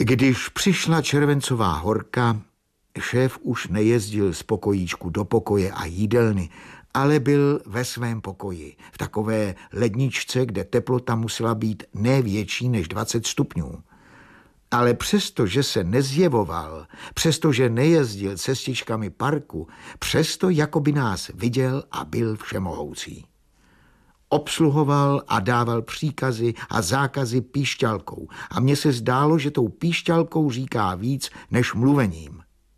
Když přišla červencová horka, šéf už nejezdil z pokojíčku do pokoje a jídelny, ale byl ve svém pokoji, v takové ledničce, kde teplota musela být ne větší než 20 stupňů. Ale přesto, že se nezjevoval, přestože nejezdil cestičkami parku, přesto jako by nás viděl a byl všemohoucí. Obsluhoval a dával příkazy a zákazy píšťalkou a mně se zdálo, že tou píšťalkou říká víc než mluvením.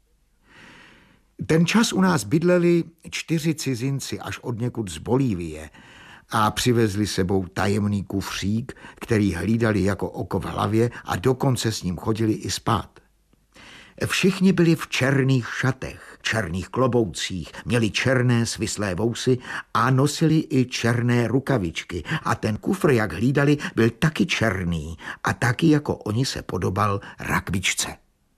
Ten čas u nás bydleli 4 cizinci až odněkud z Bolívie a přivezli sebou tajemný kufřík, který hlídali jako oko v hlavě a dokonce s ním chodili i spát. Všichni byli v černých šatech, černých kloboucích, měli černé svislé vousy a nosili i černé rukavičky a ten kufr, jak hlídali, byl taky černý a taky jako oni se podobal rakvičce.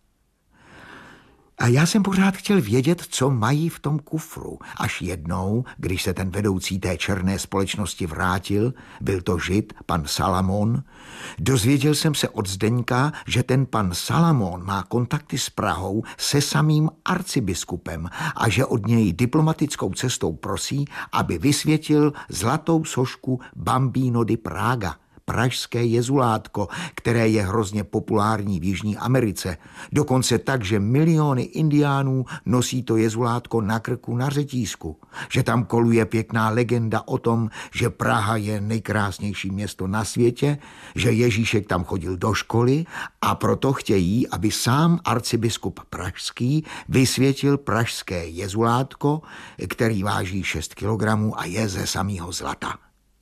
A já jsem pořád chtěl vědět, co mají v tom kufru. Až jednou, když se ten vedoucí té černé společnosti vrátil, byl to Žid, pan Salamon, dozvěděl jsem se od Zdeňka, že ten pan Salamon má kontakty s Prahou se samým arcibiskupem a že od něj diplomatickou cestou prosí, aby vysvětil zlatou sošku Bambino di Praga, pražské jezulátko, které je hrozně populární v Jižní Americe. Dokonce tak, že miliony indiánů nosí to jezulátko na krku na řetízku. Že tam koluje pěkná legenda o tom, že Praha je nejkrásnější město na světě, že Ježíšek tam chodil do školy a proto chtějí, aby sám arcibiskup pražský vysvětil pražské jezulátko, který váží 6 kilogramů a je ze samého zlata.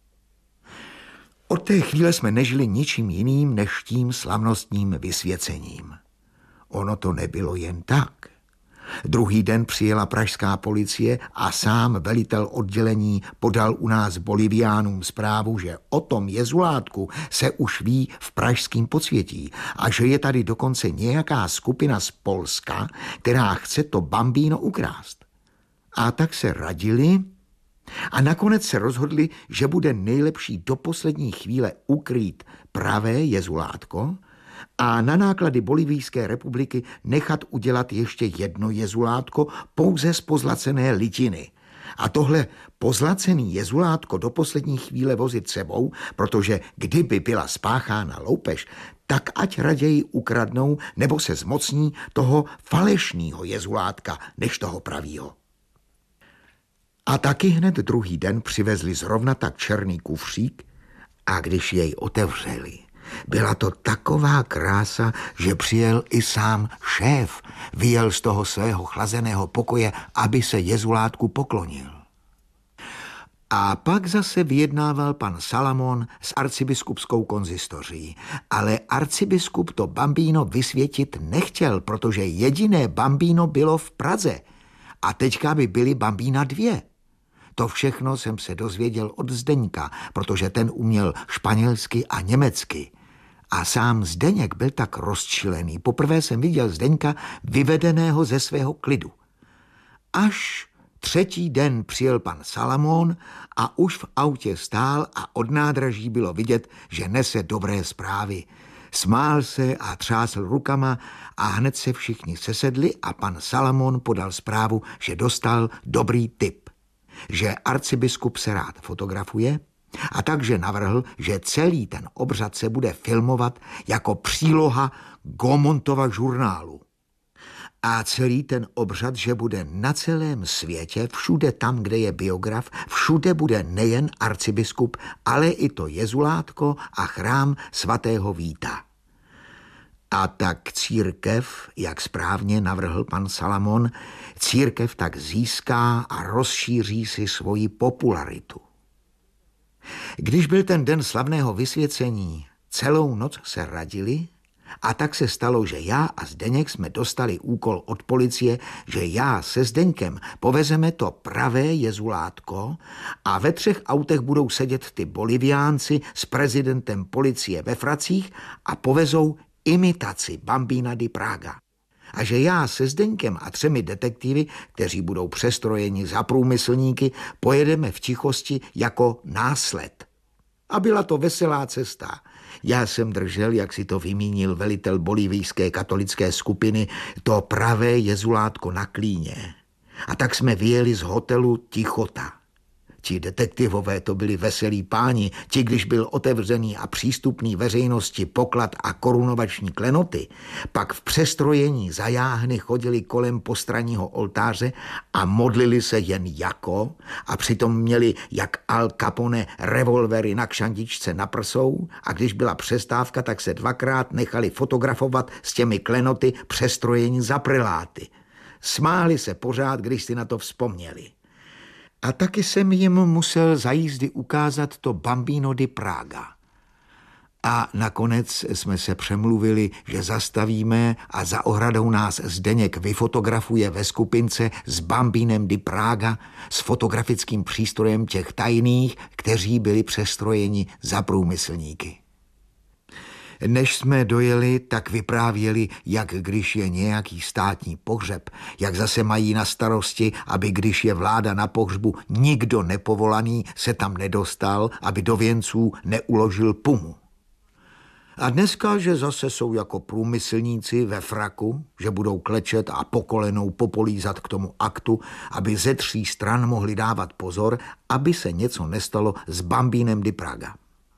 Od té chvíle jsme nežili ničím jiným než tím slavnostním vysvěcením. Ono to nebylo jen tak. Druhý den přijela pražská policie a sám velitel oddělení podal u nás Boliviánům zprávu, že o tom jezulátku se už ví v pražském podsvětí a že je tady dokonce nějaká skupina z Polska, která chce to Bambino ukrást. A tak se radili a nakonec se rozhodli, že bude nejlepší do poslední chvíle ukrýt pravé jezulátko a na náklady Bolivijské republiky nechat udělat ještě jedno jezulátko pouze z pozlacené litiny. A tohle pozlacený jezulátko do poslední chvíle vozit sebou, protože kdyby byla spáchána loupež, tak ať raději ukradnou nebo se zmocní toho falešného jezulátka než toho pravýho. A taky hned druhý den přivezli zrovna tak černý kufřík a když jej otevřeli, byla to taková krása, že přijel i sám šéf, vyjel z toho svého chlazeného pokoje, aby se jezulátku poklonil. A pak zase vyjednával pan Salamon s arcibiskupskou konzistoří, ale arcibiskup to Bambino vysvětit nechtěl, protože jediné Bambino bylo v Praze a teďka by byly Bambína 2. To všechno jsem se dozvěděl od Zdeňka, protože ten uměl španělsky a německy. A sám Zdeněk byl tak rozčilený. Poprvé jsem viděl Zdeňka vyvedeného ze svého klidu. Až třetí den přijel pan Salamon a už v autě stál a od nádraží bylo vidět, že nese dobré zprávy. Smál se a třásl rukama a hned se všichni sesedli a pan Salamon podal zprávu, že dostal dobrý tip. Že arcibiskup se rád fotografuje a takže navrhl, že celý ten obřad se bude filmovat jako příloha Gaumontova žurnálu. A celý ten obřad, že bude na celém světě, všude tam, kde je biograf, všude bude nejen arcibiskup, ale i to jezulátko a chrám svatého Víta. A tak církev, jak správně navrhl pan Salamon, církev tak získá a rozšíří si svoji popularitu. Když byl ten den slavného vysvěcení, celou noc se radili a tak se stalo, že já a Zdeněk jsme dostali úkol od policie, že já se Zdeňkem povezeme to pravé jezulátko a ve 3 autech budou sedět ty Boliviánci s prezidentem policie ve fracích a povezou imitaci Bambina di Praga. A že já se Zdeňkem a 3 detektivy, kteří budou přestrojeni za průmyslníky, pojedeme v tichosti jako násled. A byla to veselá cesta. Já jsem držel, jak si to vymínil velitel bolivijské katolické skupiny, to pravé jezulátko na klíně. A tak jsme vyjeli z hotelu Tichota. Ti detektivové to byli veselí páni, ti, když byl otevřený a přístupný veřejnosti poklad a korunovační klenoty, pak v přestrojení za jáhny chodili kolem postranního oltáře a modlili se jen jako a přitom měli jak Al Capone revolvery na kšandičce na prsou a když byla přestávka, tak se dvakrát nechali fotografovat s těmi klenoty přestrojení za preláty. Smáli se pořád, když si na to vzpomněli. A taky jsem jim musel za jízdy ukázat to Bambino di Praga. A nakonec jsme se přemluvili, že zastavíme a za ohradou nás Zdeněk vyfotografuje ve skupince s Bambinem di Praga s fotografickým přístrojem těch tajných, kteří byli přestrojeni za průmyslníky. Než jsme dojeli, tak vyprávěli, jak když je nějaký státní pohřeb, jak zase mají na starosti, aby když je vláda na pohřbu, nikdo nepovolaný se tam nedostal, aby do věnců neuložil pumu. A dneska, že zase jsou jako průmyslníci ve fraku, že budou klečet a po kolenou popolízat k tomu aktu, aby ze 3 stran mohli dávat pozor, aby se něco nestalo s Bambinem di Praga.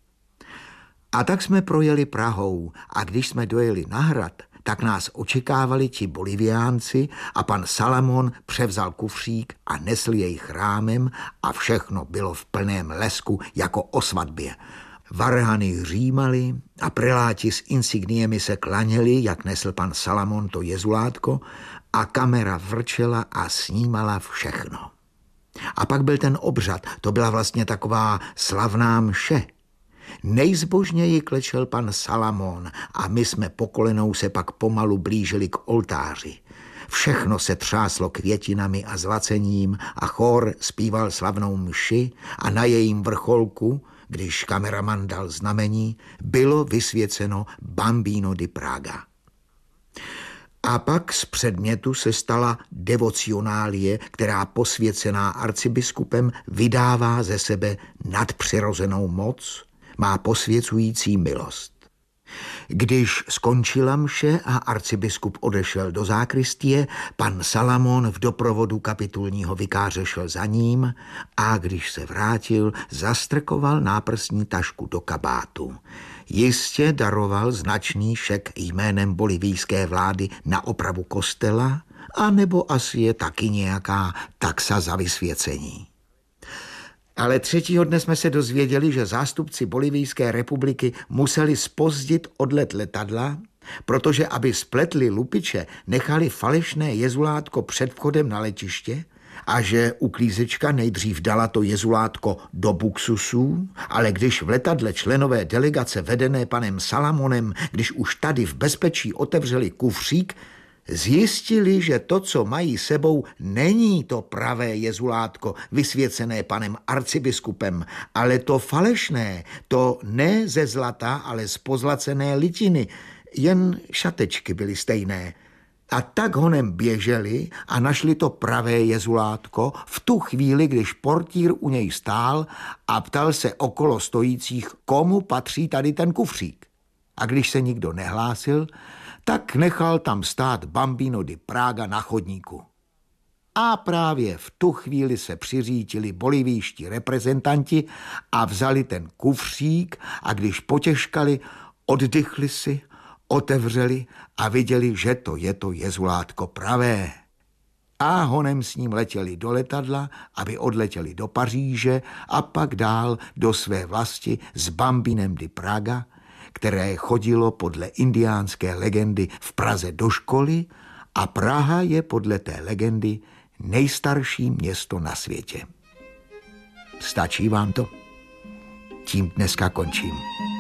A tak jsme projeli Prahou a když jsme dojeli na hrad, tak nás očekávali ti Boliviánci a pan Salamón převzal kufřík a nesl jej chrámem a všechno bylo v plném lesku jako o svatbě. Varhany hřímaly a preláti s insigniemi se klaněli, jak nesl pan Salamón to jezulátko a kamera vrčela a snímala všechno. A pak byl ten obřad, to byla vlastně taková slavná mše. Nejzbožněji klečel pan Salamón a my jsme po kolenou se pak pomalu blížili k oltáři. Všechno se třáslo květinami a zlacením a chór zpíval slavnou mši a na jejím vrcholku, když kameraman dal znamení, bylo vysvěceno Bambino di Praga. A pak z předmětu se stala devocionálie, která posvěcená arcibiskupem vydává ze sebe nadpřirozenou moc, má posvěcující milost. Když skončila mše a arcibiskup odešel do zákristie, pan Salamón v doprovodu kapitulního vikáře šel za ním a když se vrátil, zastrkoval náprsní tašku do kabátu. Jistě daroval značný šek jménem bolivijské vlády na opravu kostela, anebo asi je taky nějaká taxa za vysvěcení. Ale 3. dne jsme se dozvěděli, že zástupci Bolivijské republiky museli zpozdit odlet letadla, protože aby spletli lupiče, nechali falešné jezulátko před vchodem na letiště a že uklízečka nejdřív dala to jezulátko do buksusů, ale když v letadle členové delegace vedené panem Salamonem, když už tady v bezpečí otevřeli kufřík, zjistili, že to, co mají sebou, není to pravé jezulátko vysvěcené panem arcibiskupem, ale to falešné, to ne ze zlata, ale z pozlacené litiny, jen šatečky byly stejné. A tak honem běželi a našli to pravé jezulátko v tu chvíli, když portýr u něj stál a ptal se okolo stojících, komu patří tady ten kufřík. A když se nikdo nehlásil, tak nechal tam stát Bambino di Praga na chodníku. A právě v tu chvíli se přiřítili bolivijští reprezentanti a vzali ten kufřík a když potěžkali, oddychli si, otevřeli a viděli, že to je to jezulátko pravé. A honem s ním letěli do letadla, aby odletěli do Paříže a pak dál do své vlasti s Bambinem di Praga, které chodilo podle indiánské legendy v Praze do školy a Praha je podle té legendy nejstarší město na světě. Stačí vám to? Tím dneska končím.